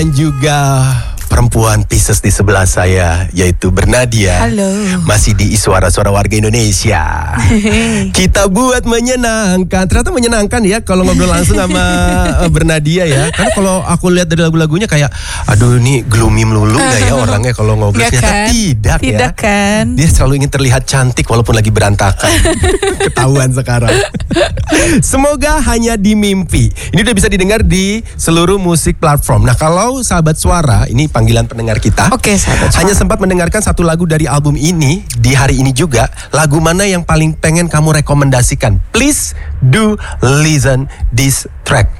Dan juga perempuan Pisces di sebelah saya, yaitu Bernadia. Halo. Masih di Suara-Suara Warga Indonesia. Kita buat menyenangkan. Ternyata menyenangkan ya kalau ngobrol langsung sama Bernadia ya. Karena kalau aku lihat dari lagu-lagunya kayak, aduh ini gloomy melulu gak ya orangnya kalau ngobrol. Gak Ternyata kan? tidak ya. Tidak kan? Dia selalu ingin terlihat cantik walaupun lagi berantakan. Ketahuan sekarang. Semoga hanya di mimpi. Ini udah bisa didengar di seluruh musik platform. Nah kalau sahabat suara, ini panggilan pendengar kita. Oke, sahabat suara. Hanya sempat mendengarkan satu lagu dari album ini di hari ini juga. Lagu mana yang paling pengen kamu rekomendasikan? Please do listen this track.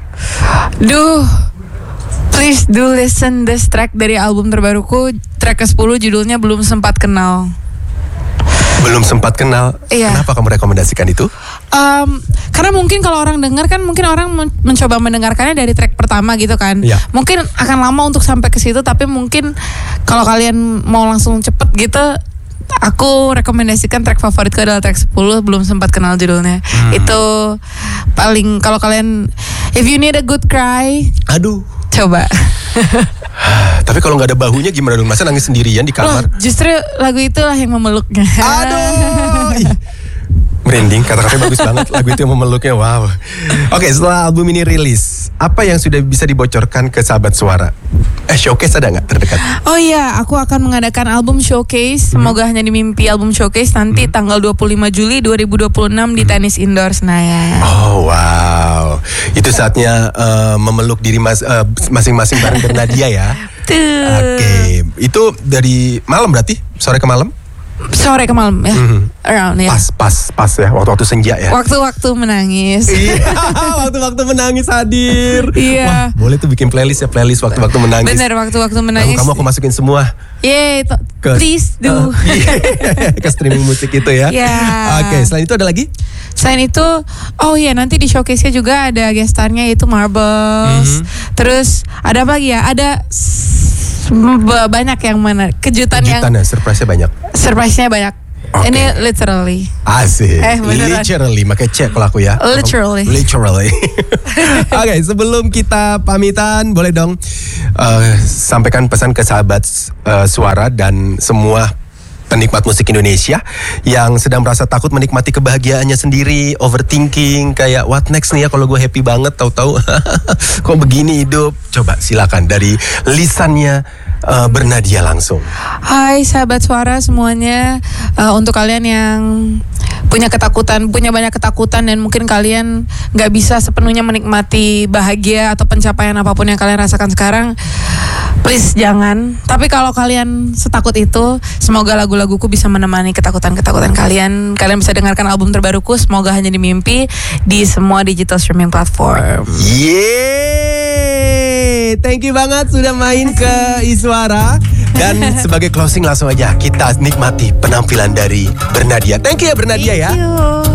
Please do listen this track dari album terbaruku. Track ke-10 judulnya Belum Sempat Kenal. Belum sempat kenal. Iya. Kenapa kamu rekomendasikan itu? Karena mungkin kalau orang dengar kan mungkin orang mencoba mendengarkannya dari track pertama gitu kan. Iya. Mungkin akan lama untuk sampai ke situ, tapi mungkin kalau kalian mau langsung cepet gitu, aku rekomendasikan track favoritku adalah track 10 Belum Sempat Kenal judulnya. Itu paling, kalau kalian if you need a good cry, Aduh. coba. Tapi kalau nggak ada bahunya gimana dong? Masa nangis sendirian di kamar? Loh, justru lagu itulah yang memeluknya. Aduh. Ih, merinding, kata-katanya bagus banget. Lagu itu yang memeluknya, wow. Oke, setelah album ini rilis, apa yang sudah bisa dibocorkan ke sahabat suara? Showcase ada nggak terdekat? Oh iya, aku akan mengadakan album showcase. Semoga hanya di mimpi album showcase nanti tanggal 25 Juli 2026 di Tenis Indoor Senayan. Oh wow, itu saatnya memeluk diri masing-masing bareng Bernadia ya. Tuh. Oke, itu dari malam berarti? Sore ke malam? Sore ke malam ya. Around ya. Pas ya, waktu-waktu senja ya. Waktu-waktu menangis. Iya, waktu-waktu menangis hadir. Iya. Wah, boleh tuh bikin playlist ya, playlist waktu-waktu menangis. Bener, waktu-waktu menangis. Kamu aku masukin semua. Yeay, please do. Ke streaming musik itu ya. Ya. Oke, selain itu ada lagi? Selain itu, oh iya nanti di showcase-nya juga ada gestarnya yaitu Marbles. Terus ada apa lagi ya? Ada banyak yang mana kejutan yang Surprise-nya banyak. surprise-nya banyak. Oke. Ini literally. Asik. Beneran. Literally, makanya cek kalau aku ya. Literally. Oke, sebelum kita pamitan, boleh dong sampaikan pesan ke sahabat suara dan semua penikmat musik Indonesia yang sedang merasa takut menikmati kebahagiaannya sendiri, overthinking, kayak what next nih ya kalau gue happy banget, tahu-tahu kok begini hidup. Coba silakan dari lisannya Bernadia langsung. Hai sahabat suara semuanya, untuk kalian yang punya banyak ketakutan dan mungkin kalian gak bisa sepenuhnya menikmati bahagia atau pencapaian apapun yang kalian rasakan sekarang, please jangan. Tapi kalau kalian setakut itu, semoga lagu-laguku bisa menemani ketakutan-ketakutan kalian. Kalian bisa dengarkan album terbaruku Semoga Hanya di Mimpi di semua digital streaming platform. Yeay, thank you banget sudah main ke Iswara. Dan sebagai closing langsung aja kita nikmati penampilan dari Bernadia. Thank you ya Bernadia ya. Thank you.